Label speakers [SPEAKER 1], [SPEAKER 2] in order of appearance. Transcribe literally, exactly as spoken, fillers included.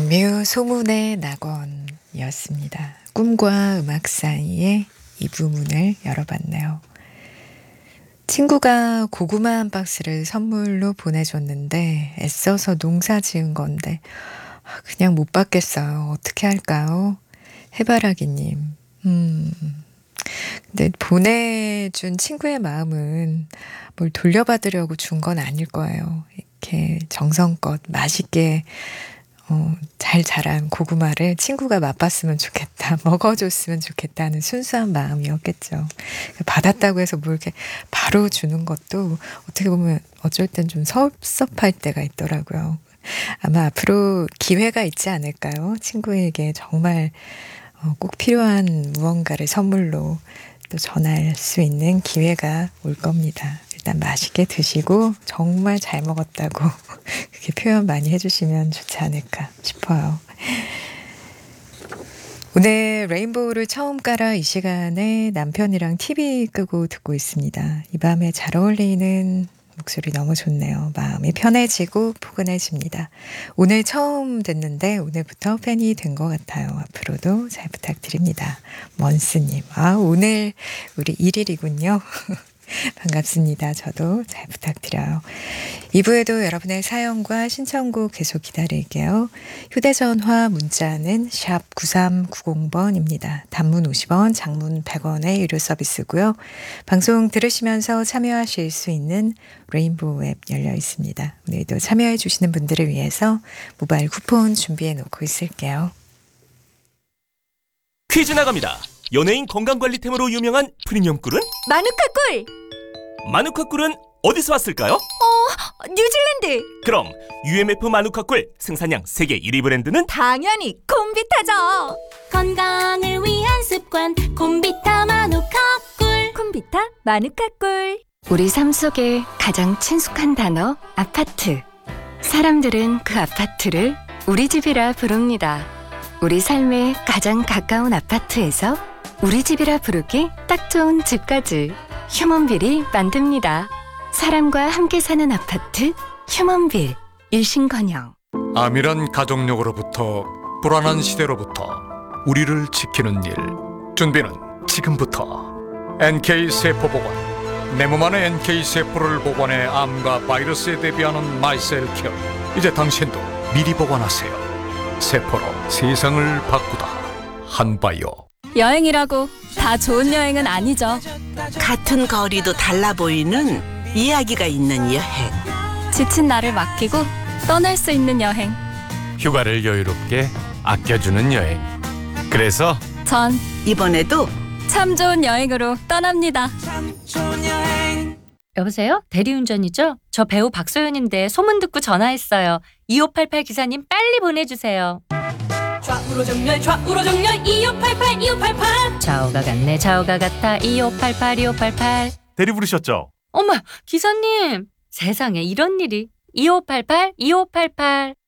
[SPEAKER 1] 정뮤 소문의 낙원이었습니다. 꿈과 음악 사이에 이 부문을 열어봤네요. 친구가 고구마 한 박스를 선물로 보내줬는데 애써서 농사 지은 건데 그냥 못 받겠어요. 어떻게 할까요? 해바라기님. 음. 근데 보내준 친구의 마음은 뭘 돌려받으려고 준 건 아닐 거예요. 이렇게 정성껏 맛있게 어, 잘 자란 고구마를 친구가 맛봤으면 좋겠다, 먹어줬으면 좋겠다는 순수한 마음이었겠죠. 받았다고 해서 뭐 이렇게 바로 주는 것도 어떻게 보면 어쩔 땐 좀 섭섭할 때가 있더라고요. 아마 앞으로 기회가 있지 않을까요? 친구에게 정말 어, 꼭 필요한 무언가를 선물로 또 전할 수 있는 기회가 올 겁니다. 일단 맛있게 드시고 정말 잘 먹었다고 그렇게 표현 많이 해주시면 좋지 않을까 싶어요. 오늘 레인보우를 처음 깔아 이 시간에 남편이랑 티비 끄고 듣고 있습니다. 이 밤에 잘 어울리는 목소리 너무 좋네요. 마음이 편해지고 포근해집니다. 오늘 처음 듣는데 오늘부터 팬이 된 것 같아요. 앞으로도 잘 부탁드립니다. 먼스님. 아, 오늘 우리 일 일이군요. 반갑습니다. 저도 잘 부탁드려요. 이 부에도 여러분의 사연과 신청곡 계속 기다릴게요. 휴대전화 문자는 샵 구삼구공 번입니다. 단문 오십 원, 장문 백 원의 유료 서비스고요. 방송 들으시면서 참여하실 수 있는 레인보우 앱 열려 있습니다. 오늘도 참여해 주시는 분들을 위해서 모바일 쿠폰 준비해 놓고 있을게요.
[SPEAKER 2] 퀴즈 나갑니다. 연예인 건강관리템으로 유명한 프리미엄 꿀은?
[SPEAKER 3] 마누카 꿀!
[SPEAKER 2] 마누카 꿀은 어디서 왔을까요?
[SPEAKER 3] 어, 뉴질랜드!
[SPEAKER 2] 그럼 유엠에프 마누카 꿀 생산량 세계 일 위 브랜드는?
[SPEAKER 3] 당연히 콤비타죠!
[SPEAKER 4] 건강을 위한 습관 콤비타 마누카 꿀.
[SPEAKER 3] 콤비타 마누카 꿀.
[SPEAKER 5] 우리 삶 속에 가장 친숙한 단어 아파트. 사람들은 그 아파트를 우리 집이라 부릅니다. 우리 삶에 가장 가까운 아파트에서 우리 집이라 부르기 딱 좋은 집까지 휴먼빌이 만듭니다. 사람과 함께 사는 아파트 휴먼빌. 일신건영.
[SPEAKER 6] 암이란 가족력으로부터 불안한 시대로부터 우리를 지키는 일. 준비는 지금부터. 엔케이 세포보관. 내 몸 안에 엔케이 세포를 보관해 암과 바이러스에 대비하는 마이셀 케어. 이제 당신도 미리 보관하세요. 세포로 세상을 바꾸다. 한바이오.
[SPEAKER 3] 여행이라고 다 좋은 여행은 아니죠.
[SPEAKER 7] 같은 거리도 달라 보이는 이야기가 있는 여행.
[SPEAKER 3] 지친 나를 맡기고 떠날 수 있는 여행.
[SPEAKER 8] 휴가를 여유롭게 아껴주는 여행. 그래서
[SPEAKER 3] 전
[SPEAKER 7] 이번에도
[SPEAKER 3] 참 좋은 여행으로 떠납니다.
[SPEAKER 9] 여보세요? 대리운전이죠? 저 배우 박소연인데 소문 듣고 전화했어요. 이오팔팔 기사님 빨리 보내주세요.
[SPEAKER 4] 좌우로 정렬 좌우로 정렬 이오팔팔 이오팔팔.
[SPEAKER 9] 좌우가 같네 좌우가 같아 이오팔팔 이오팔팔.
[SPEAKER 2] 대리 부르셨죠?
[SPEAKER 9] 어머 기사님 세상에 이런 일이. 이오팔팔 이오팔팔.